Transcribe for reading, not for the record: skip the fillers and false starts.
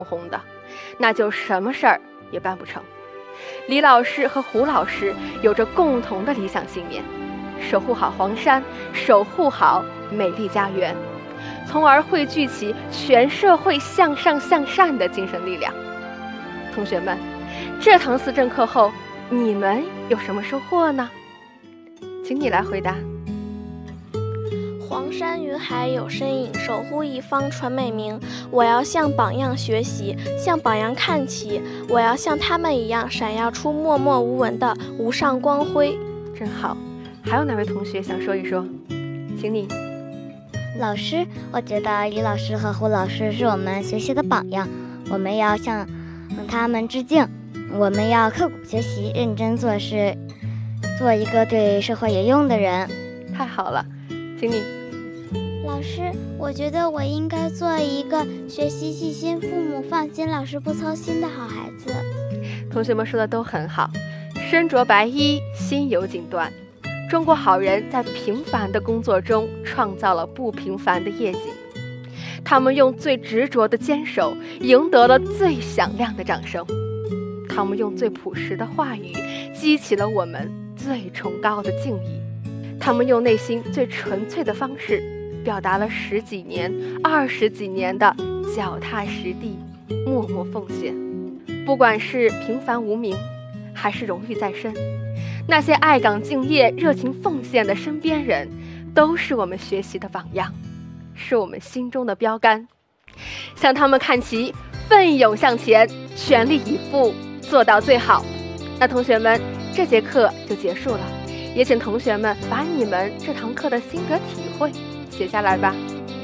红的，那就什么事儿也办不成。李老师和胡老师有着共同的理想信念，守护好黄山，守护好美丽家园，从而汇聚起全社会向上向善的精神力量。同学们，这堂思政课后，你们有什么收获呢？请你来回答。 黄山云海有身影，守护一方传美名。我要向榜样学习，向榜样看齐。我要像他们一样，闪耀出默默无闻的无上光辉。 真好，还有哪位同学想说一说？请你。 老师，我觉得李老师和胡老师是我们学习的榜样，我们要向他们致敬。我们要刻苦学习，认真做事，做一个对社会有用的人。 太好了，请你。 老师，我觉得我应该做一个学习细心、父母放心、老师不操心的好孩子。 同学们说的都很好，身着白衣，心有锦缎。中国好人在平凡的工作中创造了不平凡的业绩，他们用最执着的坚守赢得了最响亮的掌声，他们用最朴实的话语激起了我们最崇高的敬意，他们用内心最纯粹的方式表达了10几年、20几年的脚踏实地、默默奉献。不管是平凡无名，还是荣誉在身，那些爱岗敬业、热情奉献的身边人，都是我们学习的榜样，是我们心中的标杆。向他们看齐，奋勇向前，全力以赴，做到最好。那同学们，这节课就结束了，也请同学们把你们这堂课的心得体会写下来吧。